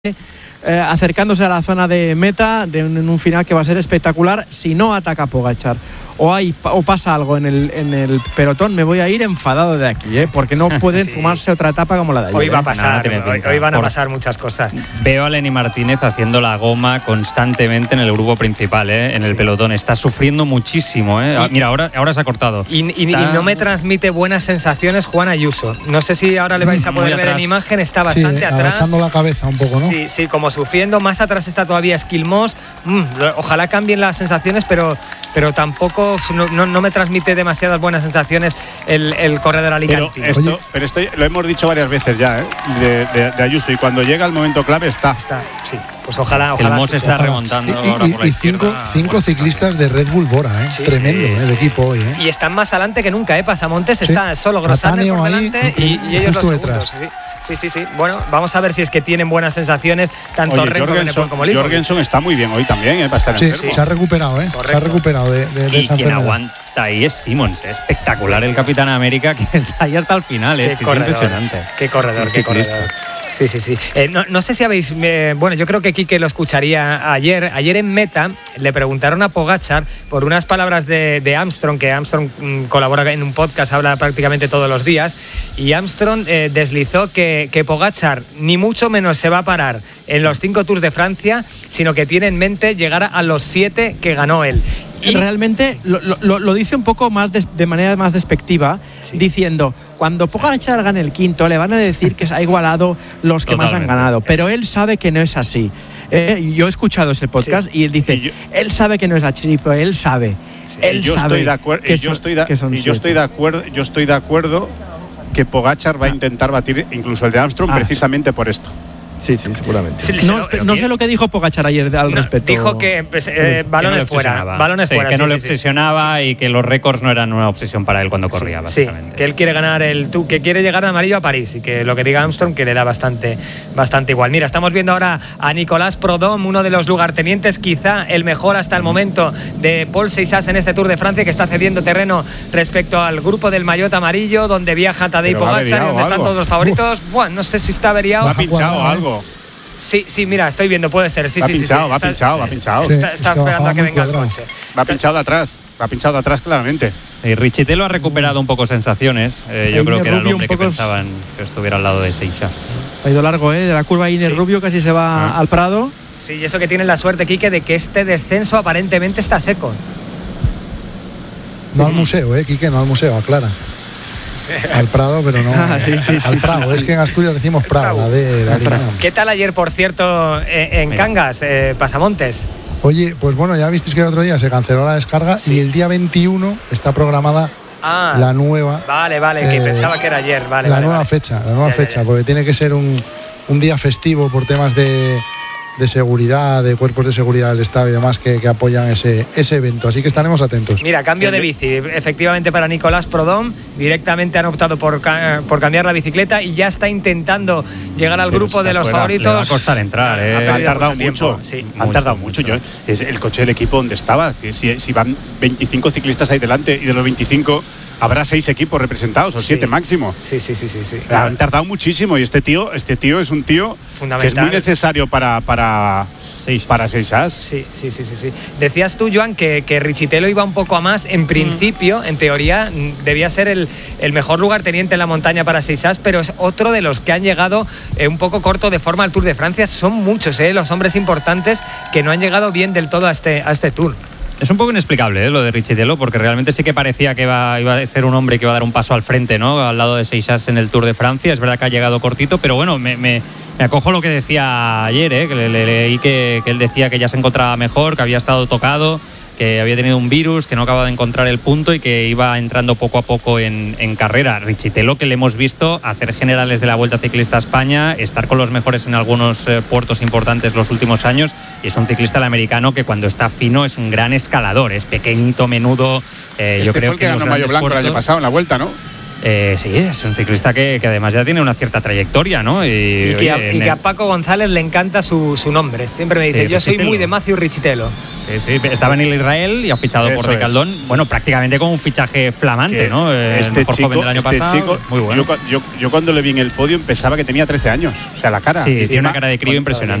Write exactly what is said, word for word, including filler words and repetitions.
Eh, acercándose a la zona de meta de un, en un final que va a ser espectacular. Si no ataca Pogačar o hay o pasa algo en el, en el pelotón, me voy a ir enfadado de aquí, ¿eh? Porque no pueden sí. fumarse otra etapa como la de ayer. Hoy va a pasar, no, hoy, hoy van a pasar muchas cosas. Veo a Lenny Martínez haciendo la goma constantemente en el grupo principal, ¿eh? En el sí. pelotón. Está sufriendo muchísimo, ¿eh? Y, Mira, ahora, ahora se ha cortado. Y, y, Está... y no me transmite buenas sensaciones Juan Ayuso. No sé si ahora le vais a poder ver en imagen. Está bastante sí, atrás. agachando la cabeza un poco, ¿no? Sí, sí, como sufriendo. Más atrás está todavía Esquilmós. Mm, ojalá cambien las sensaciones, pero, pero tampoco no, no, no me transmite demasiadas buenas sensaciones el, el corredor alicantino. Pero esto, pero esto lo hemos dicho varias veces ya, ¿eh? de, de, de Ayuso, y cuando llega el momento clave está. Está, sí. Pues ojalá, ojalá. El Mos está ojalá. remontando y, ahora y, por la y cinco, izquierda, cinco ciclistas de Red Bull Bora, ¿eh? Sí, tremendo sí, ¿eh? el equipo hoy, ¿eh? Y están más adelante que nunca, ¿eh? Pasamontes sí. está solo Grosane por delante ahí, y, y ellos los detrás. segundos. Sí, sí, sí. Bueno, vamos a ver si es que tienen buenas sensaciones tanto Renko como Lipo. Jorgensen está muy bien hoy también, ¿eh? Para estar sí, enfermo. sí, se ha recuperado, ¿eh? Correcto. Se ha recuperado de, de, de y esa quien enfermedad. aguanta ahí es Simmons, ¿eh? Espectacular el Capitán América que está ahí hasta el final, ¿eh? Qué es impresionante. Qué corredor, qué, qué corredor. Sí, sí, sí. Eh, no, no sé si habéis... Eh, bueno, yo creo que Quique lo escucharía ayer. Ayer en Meta le preguntaron a Pogačar por unas palabras de, de Armstrong, que Armstrong mmm, colabora en un podcast, habla prácticamente todos los días, y Armstrong eh, deslizó que, que Pogačar ni mucho menos se va a parar en los cinco Tours de Francia, sino que tiene en mente llegar a los siete que ganó él. Y realmente lo, lo, lo dice un poco más de, de manera más despectiva, sí. diciendo, cuando Pogačar gane el quinto le van a decir que se ha igualado los que Totalmente. más han ganado, pero él sabe que no es así. Eh, yo he escuchado ese podcast sí. y él dice, y yo, él sabe que no es así, pero él sabe. Sí. Él yo sabe estoy de acuerdo, que yo son, estoy de, que son y yo estoy de acuerdo, yo estoy de acuerdo que Pogačar va a intentar batir incluso el de Armstrong ah. precisamente por esto. Sí, sí, seguramente. Sí, no, no, no sé lo que dijo Pogačar ayer al no, respecto. Dijo que pues, eh, balones que no fuera, balones sí, fuera. Que sí, no sí, le obsesionaba sí. y que los récords no eran una obsesión para él cuando corría, sí, básicamente. Sí, que él quiere ganar el tú, que quiere llegar de amarillo a París y que lo que diga Armstrong que le da bastante, bastante igual. Mira, estamos viendo ahora a Nicolas Prudhomme, uno de los lugartenientes, quizá el mejor hasta el momento de Paul Seixas en este Tour de Francia, que está cediendo terreno respecto al grupo del maillot amarillo, donde viaja Tadej Pogačar y donde algo. están todos los favoritos. Uh. Bueno, no sé si está averiado. Va pinchado algo. Sí, sí, mira, estoy viendo, puede ser. Sí, va sí, pinchado, sí, va está, pinchado, va pinchado. Está, está, está sí, esperando a que venga el coche. Va pinchado de atrás, va pinchado de atrás claramente. Y Richitelo ha recuperado un poco sensaciones. Eh, yo creo que era el hombre que pensaban que estuviera al lado de Seixas. Ha ido largo, ¿eh? De la curva Iner sí. Rubio casi se va ah. al Prado. Sí, y eso que tiene la suerte, Quique, de que este descenso aparentemente está seco. No al museo, ¿eh, Quique? No al museo, aclara. Al Prado, pero no ah, sí, sí, al sí, Prado. Sí, sí. Es que en Asturias decimos Prado, la de la ¿Qué tal ayer, por cierto, en Mira. Cangas, eh, Pasamontes? Oye, pues bueno, ya visteis que el otro día se canceló la descarga sí. y el día veintiuno está programada ah, la nueva. Vale, vale, eh, que pensaba que era ayer. Vale, la vale, nueva vale. fecha, la nueva ya, fecha, ya, ya. porque tiene que ser un, un día festivo por temas de, de seguridad, de cuerpos de seguridad del Estado y demás que, que apoyan ese, ese evento. Así que estaremos atentos. Mira, cambio de bici. Efectivamente, para Nicolas Prudhomme, directamente han optado por, por cambiar la bicicleta y ya está intentando llegar al Pero grupo de los fuera. favoritos. Le va a costar entrar, ¿eh? Han, han tardado mucho. mucho. Sí. Han mucho, tardado mucho. mucho. Yo, es el coche del equipo donde estaba. Que si, si van veinticinco ciclistas ahí delante y de los veinticinco habrá seis equipos representados o sí. siete máximo. Sí, sí, sí, sí, sí. Claro. Han tardado muchísimo y este tío, este tío es un tío que es muy necesario para para Seis. para Seixas. Sí, sí, sí, sí, sí. Decías tú, Joan, que, que Richitelo iba un poco a más. En principio, mm. en teoría, debía ser el, el mejor lugarteniente en la montaña para Seixas, pero es otro de los que han llegado eh, un poco corto de forma al Tour de Francia. Son muchos, eh, los hombres importantes que no han llegado bien del todo a este, a este Tour. Es un poco inexplicable, ¿eh? Lo de Richitelo, porque realmente sí que parecía que iba, iba a ser un hombre que iba a dar un paso al frente, ¿no? Al lado de Seixas en el Tour de Francia. Es verdad que ha llegado cortito, pero bueno, me, me, me acojo lo que decía ayer, ¿eh? Que le, le, leí que, que él decía que ya se encontraba mejor, que había estado tocado, que había tenido un virus, que no acababa de encontrar el punto y que iba entrando poco a poco en, en carrera. Richitelo, que le hemos visto hacer generales de la Vuelta Ciclista a España, estar con los mejores en algunos eh, puertos importantes los últimos años, y es un ciclista el americano que cuando está fino es un gran escalador, es pequeñito, menudo. Eh, este yo creo fue el que, que ganó Mayo Blanco puertos, el año pasado en la Vuelta, ¿no? Eh, sí, es un ciclista que, que además ya tiene una cierta trayectoria, ¿no? Sí. Y, y, que oye, a, y que a Paco González le encanta su, su nombre. Siempre me dice, sí, yo soy muy de Matthew Richitelo. Sí, Sí, sí. Estaba en el Israel y ha fichado Eso por Ricaldón. es. Bueno, prácticamente con un fichaje flamante, Que ¿no? Eh, el Este mejor chico, joven del año este pasado. chico, Muy bueno. yo, yo, yo cuando le vi en el podio pensaba que tenía trece años. O sea, la cara. Sí, tiene una va- cara de crío impresionante.